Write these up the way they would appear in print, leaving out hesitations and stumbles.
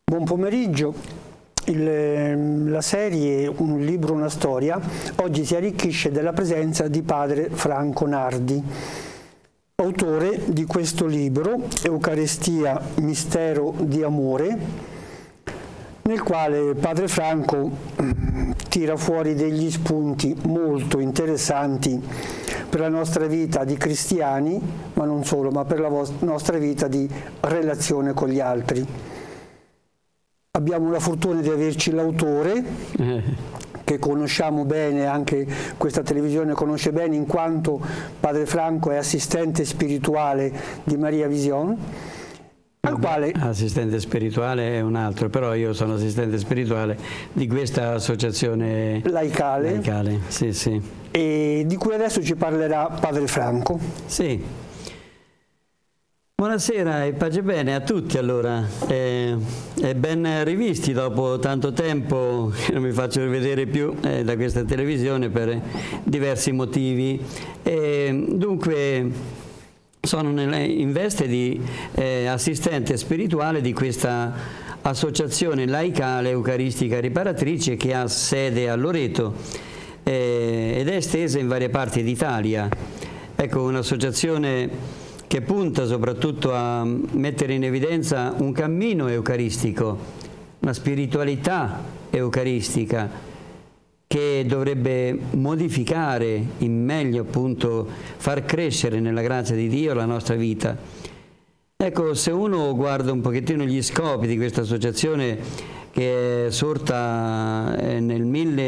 Buon pomeriggio. La serie Un libro, una storia oggi si arricchisce della presenza di padre Franco Nardi, autore di questo libro Eucaristia, mistero di amore, nel quale padre Franco tira fuori degli spunti molto interessanti per la nostra vita di cristiani, ma non solo, ma per la nostra vita di relazione con gli altri. Abbiamo la fortuna di averci l'autore, che conosciamo bene, anche questa televisione conosce bene, in quanto padre Franco è assistente spirituale di Maria Vision, al quale... Assistente spirituale è un altro, però io sono assistente spirituale di questa associazione laicale, sì, sì. E di cui adesso ci parlerà padre Franco. Sì. Buonasera e pace bene a tutti allora, e ben rivisti dopo tanto tempo che non mi faccio rivedere più da questa televisione per diversi motivi. Dunque sono in veste di assistente spirituale di questa associazione laicale eucaristica riparatrice che ha sede a Loreto ed è estesa in varie parti d'Italia. Ecco, un'associazione che punta soprattutto a mettere in evidenza un cammino eucaristico, una spiritualità eucaristica che dovrebbe modificare in meglio, appunto, far crescere nella grazia di Dio la nostra vita. Ecco, se uno guarda un pochettino gli scopi di questa associazione, che è sorta nel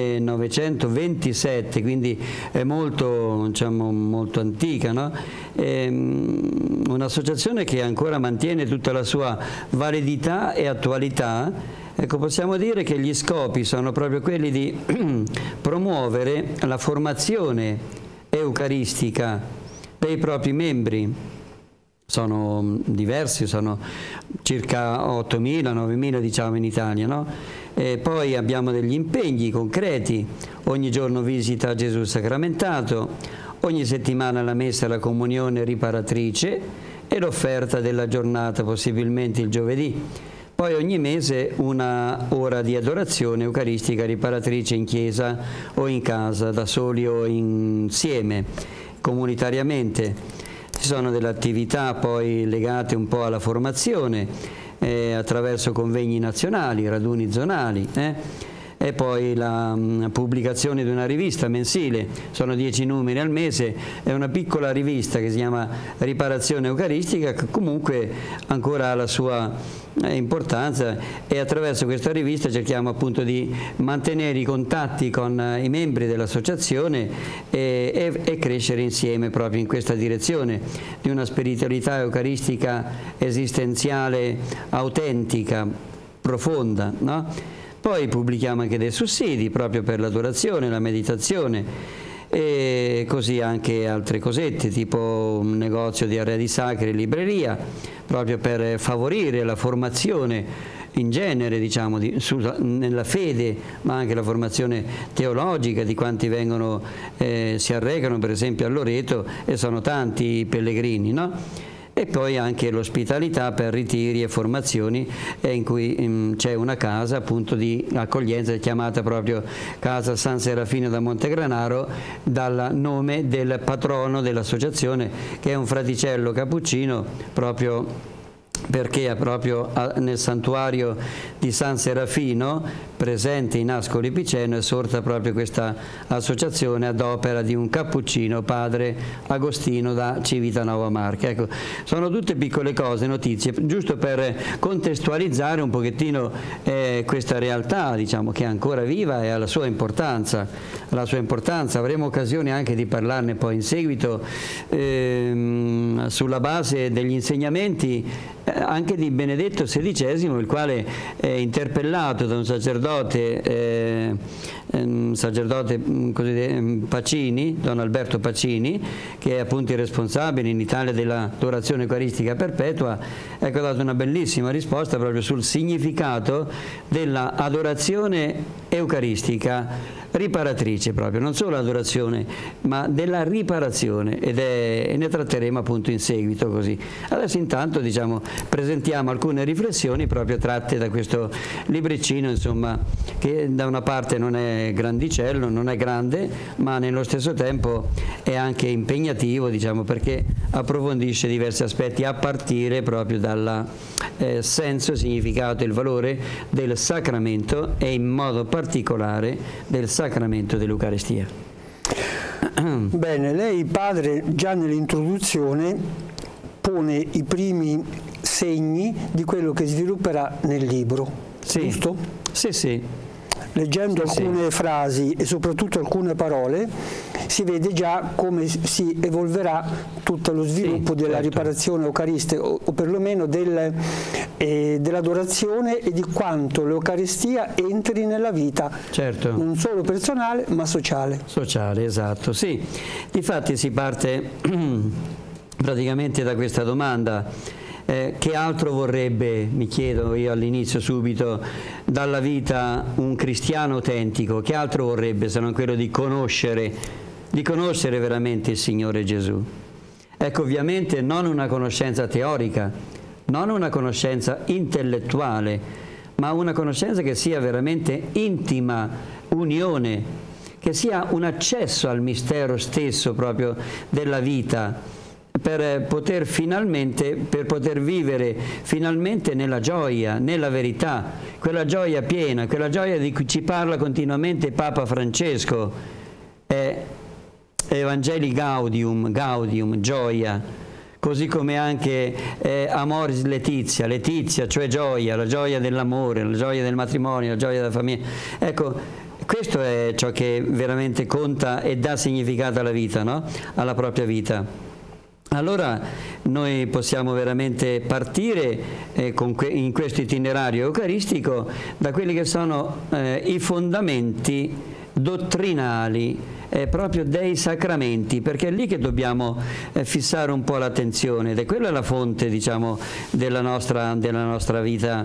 1927, quindi è molto, diciamo, molto antica, no? Un'associazione che ancora mantiene tutta la sua validità e attualità. Ecco, possiamo dire che gli scopi sono proprio quelli di promuovere la formazione eucaristica dei propri membri. Sono diversi, sono circa 8.000, 9.000 diciamo in Italia, no? E poi abbiamo degli impegni concreti: ogni giorno visita a Gesù sacramentato, ogni settimana la messa e la comunione riparatrice e l'offerta della giornata, possibilmente il giovedì. Poi ogni mese una ora di adorazione eucaristica riparatrice in chiesa o in casa, da soli o insieme, comunitariamente. Ci sono delle attività poi legate un po' alla formazione attraverso convegni nazionali, raduni zonali, e poi la pubblicazione di una rivista mensile, sono 10 numeri al mese, è una piccola rivista che si chiama Riparazione Eucaristica, che comunque ancora ha la sua importanza, e attraverso questa rivista cerchiamo appunto di mantenere i contatti con i membri dell'associazione e crescere insieme proprio in questa direzione di una spiritualità eucaristica esistenziale, autentica, profonda, no? Poi pubblichiamo anche dei sussidi proprio per l'adorazione, la meditazione, e così anche altre cosette, tipo un negozio di arredi sacri e libreria, proprio per favorire la formazione in genere, diciamo, nella fede, ma anche la formazione teologica di quanti vengono, si arrecano per esempio a Loreto, e sono tanti i pellegrini, no? E poi anche l'ospitalità per ritiri e formazioni, in cui c'è una casa appunto di accoglienza chiamata proprio Casa San Serafino da Montegranaro, dal nome del patrono dell'associazione, che è un fraticello cappuccino, proprio perché proprio nel santuario di San Serafino, presente in Ascoli Piceno, è sorta proprio questa associazione ad opera di un cappuccino, padre Agostino da Civitanova Marche. Ecco, sono tutte piccole cose, notizie, giusto per contestualizzare un pochettino questa realtà, diciamo, che è ancora viva e ha la sua importanza. Avremo occasione anche di parlarne poi in seguito, sulla base degli insegnamenti anche di Benedetto XVI, il quale è interpellato da un sacerdote Pacini, Don Alberto Pacini, che è appunto il responsabile in Italia dell'adorazione eucaristica perpetua. Ecco, ha dato una bellissima risposta proprio sul significato dell'adorazione eucaristica riparatrice proprio, non solo l'adorazione, ma della riparazione, e ne tratteremo appunto in seguito così. Adesso intanto presentiamo alcune riflessioni proprio tratte da questo libricino, insomma, che da una parte non è grandicello, non è grande, ma nello stesso tempo è anche impegnativo, perché approfondisce diversi aspetti a partire proprio dal senso, significato e il valore del sacramento, e in modo particolare del sacramento dell'Eucaristia. Bene, lei padre già nell'introduzione pone i primi segni di quello che svilupperà nel libro, sì. Giusto? Sì, sì. Leggendo alcune frasi e soprattutto alcune parole si vede già come si evolverà tutto lo sviluppo della riparazione eucaristica, o perlomeno dell'adorazione, e di quanto l'Eucaristia entri nella vita, non solo personale ma sociale. Sociale, esatto, sì. Difatti si parte praticamente da questa domanda. Che altro vorrebbe, mi chiedo io all'inizio subito, dalla vita un cristiano autentico? Che altro vorrebbe se non quello di conoscere veramente il Signore Gesù? Ecco, ovviamente non una conoscenza teorica, non una conoscenza intellettuale, ma una conoscenza che sia veramente intima, unione, che sia un accesso al mistero stesso proprio della vita, per poter vivere finalmente nella gioia, nella verità, quella gioia piena, quella gioia di cui ci parla continuamente Papa Francesco, Evangelii Gaudium, gioia, così come anche Amoris Laetitia, cioè gioia, la gioia dell'amore, la gioia del matrimonio, la gioia della famiglia. Ecco, questo è ciò che veramente conta e dà significato alla vita, no? Alla propria vita. Allora noi possiamo veramente partire in questo itinerario eucaristico da quelli che sono i fondamenti dottrinali proprio dei sacramenti, perché è lì che dobbiamo fissare un po' l'attenzione, ed è quella la fonte, della nostra vita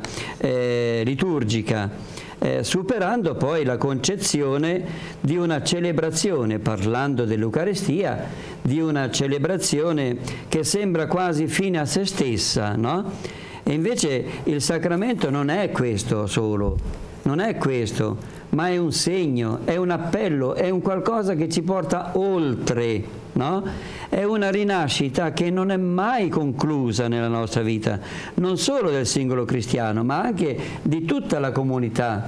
liturgica. Superando poi la concezione di una celebrazione, parlando dell'Eucaristia, di una celebrazione che sembra quasi fine a se stessa, no? E invece il sacramento non è questo solo, non è questo, ma è un segno, è un appello, è un qualcosa che ci porta oltre, no? È una rinascita che non è mai conclusa nella nostra vita, non solo del singolo cristiano, ma anche di tutta la comunità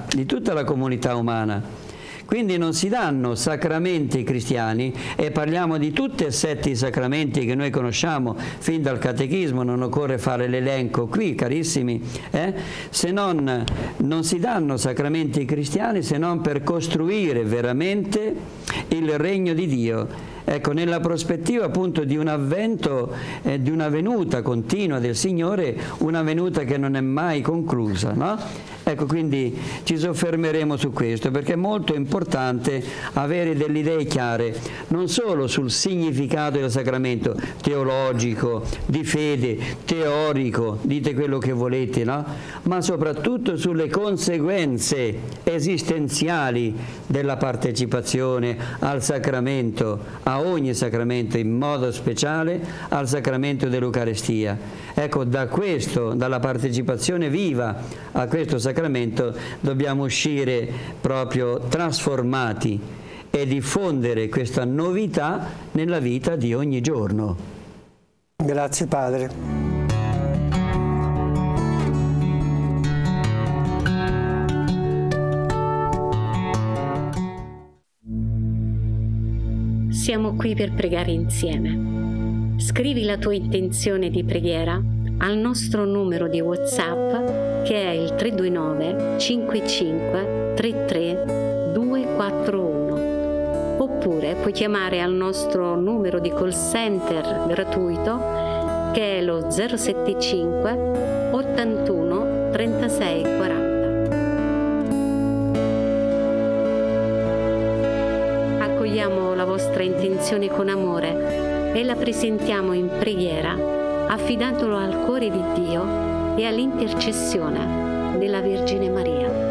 umana. Quindi non si danno sacramenti cristiani, e parliamo di tutti e 7 i sacramenti che noi conosciamo fin dal catechismo, non occorre fare l'elenco qui, carissimi, se non si danno sacramenti cristiani se non per costruire veramente il regno di Dio. Ecco, nella prospettiva appunto di un avvento, di una venuta continua del Signore, una venuta che non è mai conclusa, no? Ecco, quindi ci soffermeremo su questo, perché è molto importante avere delle idee chiare, non solo sul significato del sacramento, teologico, di fede, teorico, dite quello che volete, no? Ma soprattutto sulle conseguenze esistenziali della partecipazione al sacramento, a ogni sacramento, in modo speciale al sacramento dell'Eucaristia. Ecco, dalla partecipazione viva a questo sacramento dobbiamo uscire proprio trasformati e diffondere questa novità nella vita di ogni giorno. Grazie Padre. Siamo qui per pregare insieme. Scrivi la tua intenzione di preghiera al nostro numero di WhatsApp, che è il 329 55 33 241, oppure puoi chiamare al nostro numero di call center gratuito, che è lo 075 81 36 40. Accogliamo la vostra intenzione con amore e la presentiamo in preghiera, affidandolo al cuore di Dio e all'intercessione della Vergine Maria.